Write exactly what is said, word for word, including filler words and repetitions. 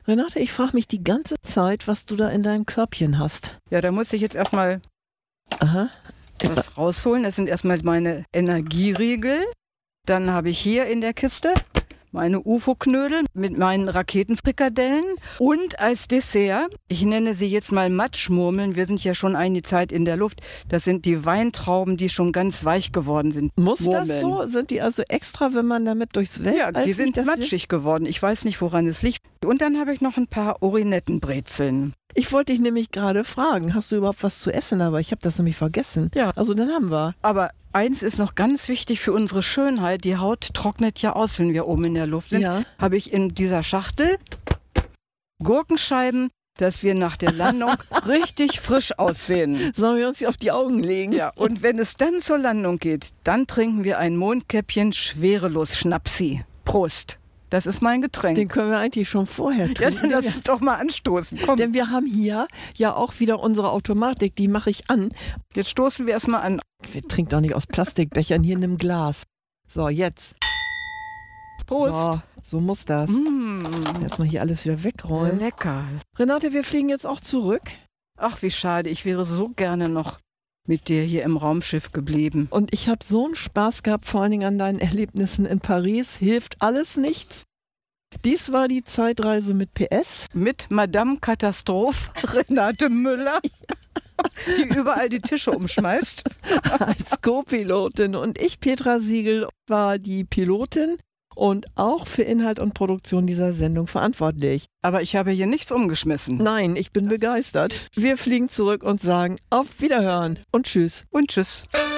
Renate, ich frage mich die ganze Zeit, was du da in deinem Körbchen hast. Ja, da muss ich jetzt erstmal Aha. was rausholen. Das sind erstmal meine Energieriegel. Dann habe ich hier in der Kiste meine U F O-Knödel mit meinen Raketenfrikadellen und als Dessert, ich nenne sie jetzt mal Matschmurmeln, wir sind ja schon einige Zeit in der Luft, das sind die Weintrauben, die schon ganz weich geworden sind. Muss Murmeln. das so? Sind die also extra, wenn man damit durchs Weltall Ja, die sind fliegt, dass matschig geworden. Ich weiß nicht, woran es liegt. Und dann habe ich noch ein paar Orinettenbrezeln. Ich wollte dich nämlich gerade fragen, hast du überhaupt was zu essen? Aber ich habe das nämlich vergessen. Ja. Also dann haben wir. Aber eins ist noch ganz wichtig für unsere Schönheit. Die Haut trocknet ja aus, wenn wir oben in der Luft sind. Ja. Habe ich in dieser Schachtel Gurkenscheiben, dass wir nach der Landung richtig frisch aussehen. Sollen wir uns die auf die Augen legen? Ja, und wenn es dann zur Landung geht, dann trinken wir ein Mondkäppchen Schwerelos-Schnapsi. Prost. Das ist mein Getränk. Den können wir eigentlich schon vorher Ja, trinken. dann lass uns doch mal anstoßen. Komm, Denn wir haben hier ja auch wieder unsere Automatik, die mache ich an. jetzt stoßen wir erstmal an. Wir trinken doch nicht aus Plastikbechern hier in einem Glas. So, jetzt. Prost. So, so muss das. Mm, Erstmal hier alles wieder wegräumen. lecker. Renate, wir fliegen jetzt auch zurück. Ach, wie schade. Ich wäre so gerne noch mit dir hier im Raumschiff geblieben. Und ich habe so einen Spaß gehabt, vor allen Dingen an deinen Erlebnissen in Paris. Hilft alles nichts. Dies war die Zeitreise mit P S. Mit Madame Katastrophe Renate Müller, die überall die Tische umschmeißt. Als Co-Pilotin. Und ich, Petra Siegel, war die Pilotin und auch für Inhalt und Produktion dieser Sendung verantwortlich. Aber ich habe hier nichts umgeschmissen. Nein, ich bin begeistert. Wir fliegen zurück und sagen auf Wiederhören und tschüss. Und tschüss.